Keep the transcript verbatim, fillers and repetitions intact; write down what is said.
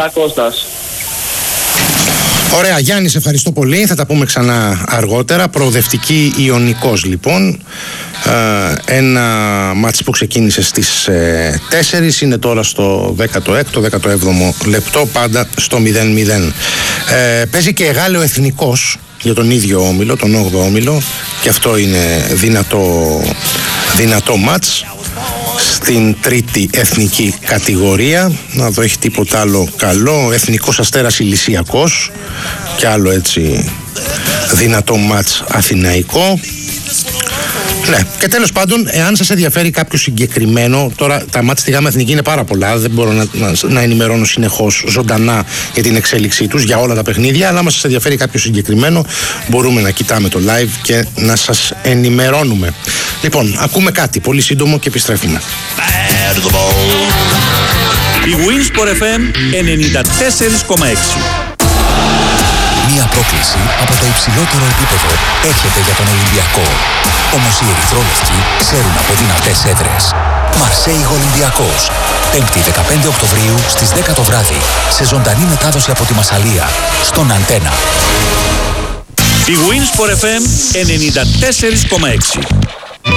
Καλημέρα, Κώστας. Ωραία, Γιάννη, σε ευχαριστώ πολύ. Θα τα πούμε ξανά αργότερα. Προοδευτική Ιωνικός, λοιπόν. Ε, ένα μάτς που ξεκίνησε στις ε, τέσσερις, είναι τώρα στο δέκατο έκτο δέκατο έβδομο λεπτό, πάντα στο μηδέν μηδέν. Ε, παίζει και Γάλλο Εθνικός για τον ίδιο όμιλο, τον όγδοο όμιλο, και αυτό είναι δυνατό, δυνατό μάτς στην τρίτη εθνική κατηγορία. Να δω, έχει τίποτα άλλο καλό? Εθνικός Αστέρας Ηλυσιακός, και άλλο έτσι δυνατό μάτς αθηναϊκό. Ναι, και τέλος πάντων, εάν σας ενδιαφέρει κάποιο συγκεκριμένο, τώρα τα μάτς στη ΓΑΜΑ Εθνική είναι πάρα πολλά, δεν μπορώ να, να, να ενημερώνω συνεχώς ζωντανά για την εξέλιξή τους, για όλα τα παιχνίδια, αλλά άμα σας ενδιαφέρει κάποιο συγκεκριμένο, μπορούμε να κοιτάμε το live και να σας ενημερώνουμε. Λοιπόν, ακούμε κάτι πολύ σύντομο και επιστρέφουμε. Η Winsport εφ εμ ενενήντα τέσσερα κόμμα έξι. Μία πρόκληση από το υψηλότερο επίπεδο έρχεται για τον Ολυμπιακό. Όμως οι ερυθρόλευκοι ξέρουν από δυνατές έδρες. Μαρσέιγ Ολυμπιακός. Πέμπτη δεκαπέντε Οκτωβρίου στις δέκα το βράδυ. Σε ζωντανή μετάδοση από τη Μασσαλία. Στον Αντένα. Η Winsport εφ εμ ενενήντα τέσσερα κόμμα έξι.